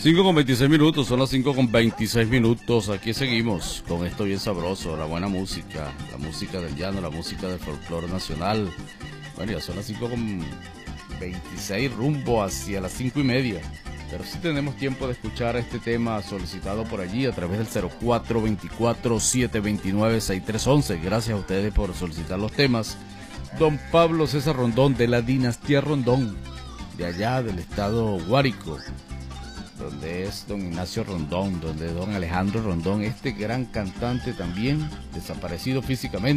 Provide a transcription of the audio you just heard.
5:26, son las 5:26. Aquí seguimos con esto bien sabroso, la buena música, la música del llano, la música del folclore nacional. Bueno, ya son las 5:26, rumbo hacia las 5:30. Pero sí tenemos tiempo de escuchar este tema solicitado por allí a través del 0424-729-6311. Gracias a ustedes por solicitar los temas. Don Pablo César Rondón, de la dinastía Rondón, de allá del estado Guárico, donde es don Ignacio Rondón, donde don Alejandro Rondón, este gran cantante también, desaparecido físicamente.